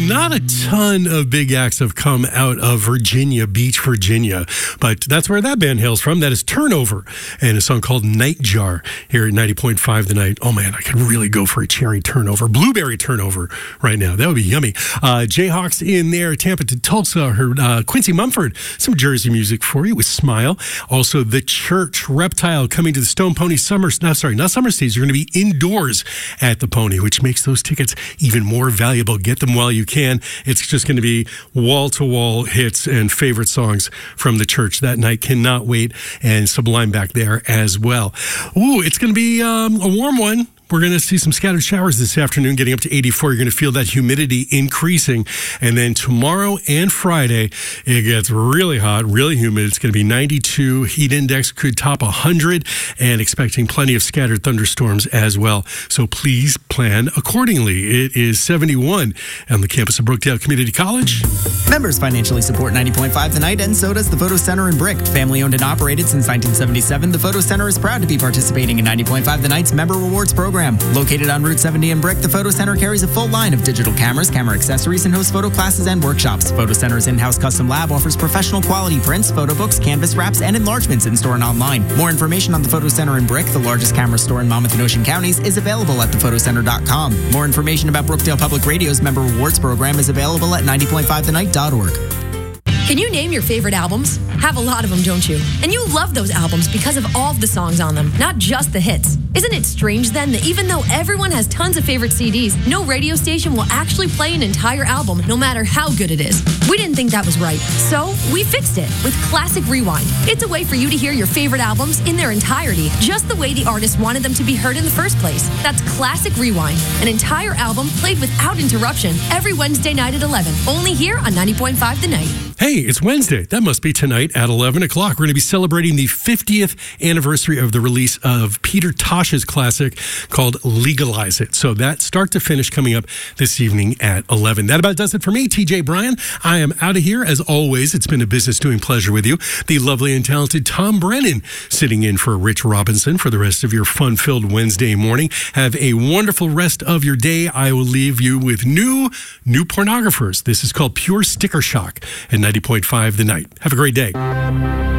not a ton of big acts have come out of Virginia Beach, Virginia, but that's where that band hails from. That is Turnover, and a song called Nightjar here at 90.5 The Night. Oh man, I could really go for a cherry turnover, blueberry turnover right now. That would be yummy. Jayhawks in there, Tampa to Tulsa. Heard Quincy Mumford, some Jersey music for you with Smile. Also, The Church, Reptile coming to the Stone Pony Summer Stage. You're going to be indoors at the Pony, which makes those tickets even more valuable. Get them while you can. It's just going to be wall-to-wall hits and favorite songs from The Church that night. Cannot wait. And Sublime back there as well. Ooh, it's going to be a warm one. We're going to see some scattered showers this afternoon, getting up to 84. You're going to feel that humidity increasing. And then tomorrow and Friday, it gets really hot, really humid. It's going to be 92. Heat index could top 100, and expecting plenty of scattered thunderstorms as well. So please plan accordingly. It is 71 on the campus of Brookdale Community College. Members financially support 90.5 The Night, and so does the Photo Center in Brick. Family owned and operated since 1977, the Photo Center is proud to be participating in 90.5 The Night's Member Rewards program. Located on Route 70 in Brick, the Photo Center carries a full line of digital cameras, camera accessories, and hosts photo classes and workshops. Photo Center's in-house custom lab offers professional quality prints, photo books, canvas wraps, and enlargements in-store and online. More information on the Photo Center in Brick, the largest camera store in Monmouth and Ocean counties, is available at thephotoCenter.com. More information about Brookdale Public Radio's Member Rewards program is available at 90.5thenight.org. Can you name your favorite albums? Have a lot of them, don't you? And you love those albums because of all of the songs on them, not just the hits. Isn't it strange then that even though everyone has tons of favorite CDs, no radio station will actually play an entire album no matter how good it is? We didn't think that was right, so we fixed it with Classic Rewind. It's a way for you to hear your favorite albums in their entirety, just the way the artist wanted them to be heard in the first place. That's Classic Rewind, an entire album played without interruption every Wednesday night at 11, only here on 90.5 The Night. Hey, it's Wednesday. That must be tonight at 11 o'clock. We're going to be celebrating the 50th anniversary of the release of Peter Tosh's classic called Legalize It. So that start to finish coming up this evening at 11. That about does it for me, TJ Bryan. I am out of here. As always, it's been a business doing pleasure with you. The lovely and talented Tom Brennan sitting in for Rich Robinson for the rest of your fun-filled Wednesday morning. Have a wonderful rest of your day. I will leave you with new pornographers. This is called Pure Sticker Shock at 90.5 The Night. Have a great day.